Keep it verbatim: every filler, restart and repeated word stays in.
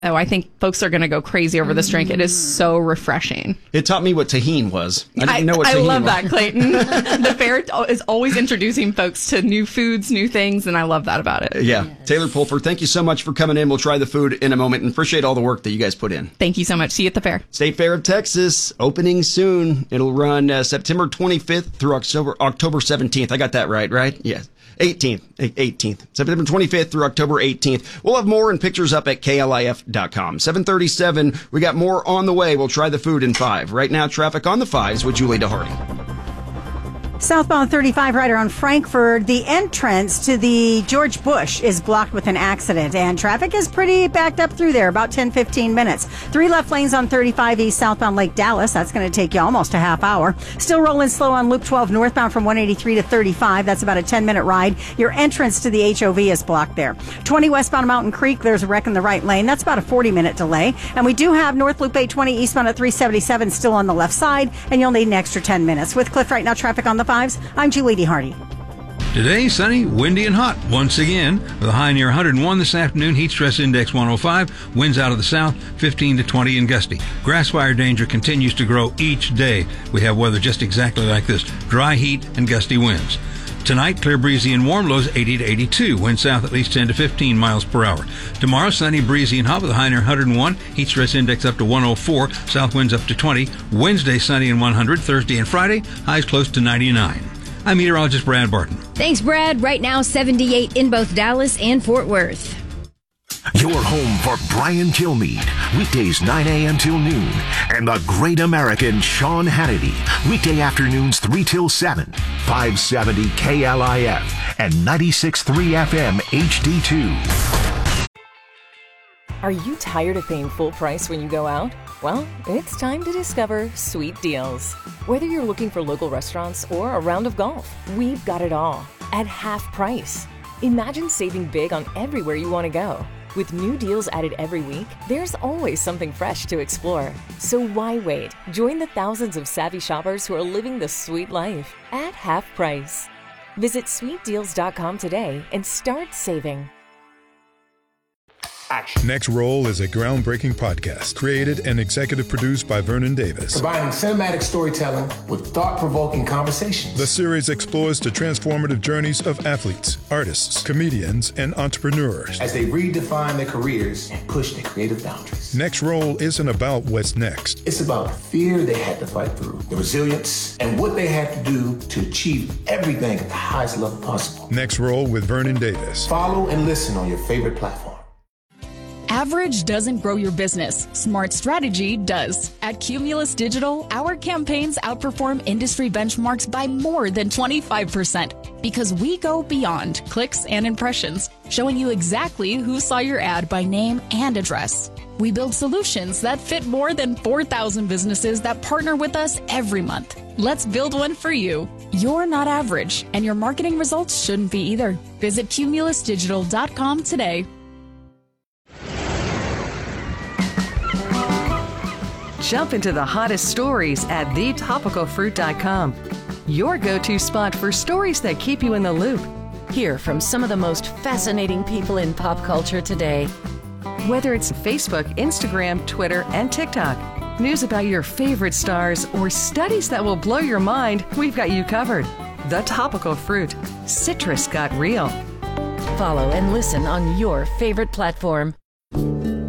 Oh, I think folks are going to go crazy over this drink. It is so refreshing. It taught me what tahini was. I didn't I, know what tahini I love was. that, Clayton. The fair is always introducing folks to new foods, new things, and I love that about it. Yeah. Yes. Taylor Pulfer, thank you so much for coming in. We'll try the food in a moment and appreciate all the work that you guys put in. Thank you so much. See you at the fair. State Fair of Texas, opening soon. It'll run uh, September twenty-fifth through October, October seventeenth. I got that right, right? Yes. eighteenth, eighteenth, September twenty-fifth through October eighteenth. We'll have more and pictures up at K L I F dot com. seven thirty-seven, we got more on the way. We'll try the food in five. Right now, traffic on the fives with Julie DeHardy. Southbound thirty-five right around Frankfurt, the entrance to the George Bush is blocked with an accident, and traffic is pretty backed up through there, about ten, fifteen minutes. Three left lanes on thirty-five east southbound Lake Dallas. That's going to take you almost a half hour. Still rolling slow on Loop twelve northbound from one eighty-three to thirty-five. That's about a ten-minute ride. Your entrance to the H O V is blocked there. twenty westbound Mountain Creek, there's a wreck in the right lane. That's about a forty-minute delay. And we do have North Loop eight twenty eastbound at three seventy-seven still on the left side, and you'll need an extra ten minutes. With Cliff right now, traffic on the fives. I'm Julie DeHardy. Today, sunny, windy, and hot once again, with a high near one hundred one this afternoon. Heat stress index one oh five. Winds out of the south, fifteen to twenty and gusty. Grass fire danger continues to grow each day. We have weather just exactly like this: dry heat and gusty winds. Tonight, clear, breezy, and warm, lows eighty to eighty-two. Wind south at least ten to fifteen miles per hour. Tomorrow, sunny, breezy, and hot with a high near one hundred one. Heat stress index up to one oh four. South winds up to twenty. Wednesday, sunny and one hundred. Thursday and Friday, highs close to ninety-nine. I'm meteorologist Brad Barton. Thanks, Brad. Right now, seventy-eight in both Dallas and Fort Worth. Your home for Brian Kilmeade, weekdays nine a.m. till noon, and the great American Sean Hannity, weekday afternoons three till seven, five seventy K L I F and ninety-six point three F M H D two. Are you tired of paying full price when you go out? Well, it's time to discover Sweet Deals. Whether you're looking for local restaurants or a round of golf, we've got it all at half price. Imagine saving big on everywhere you want to go. With new deals added every week, there's always something fresh to explore. So why wait? Join the thousands of savvy shoppers who are living the sweet life at half price. Visit sweet deals dot com today and start saving. Action. Next Roll is a groundbreaking podcast created and executive produced by Vernon Davis. Combining cinematic storytelling with thought-provoking conversations. The series explores the transformative journeys of athletes, artists, comedians, and entrepreneurs as they redefine their careers and push their creative boundaries. Next Roll isn't about what's next. It's about the fear they had to fight through, the resilience, and what they had to do to achieve everything at the highest level possible. Next Roll with Vernon Davis. Follow and listen on your favorite platform. Average doesn't grow your business. Smart strategy does. At Cumulus Digital, our campaigns outperform industry benchmarks by more than twenty-five percent because we go beyond clicks and impressions, showing you exactly who saw your ad by name and address. We build solutions that fit more than four thousand businesses that partner with us every month. Let's build one for you. You're not average, and your marketing results shouldn't be either. Visit cumulus digital dot com today. Jump into the hottest stories at the topical fruit dot com. Your go-to spot for stories that keep you in the loop. Hear from some of the most fascinating people in pop culture today. Whether it's Facebook, Instagram, Twitter, and TikTok, news about your favorite stars, or studies that will blow your mind, we've got you covered. The Topical Fruit. Citrus got real. Follow and listen on your favorite platform.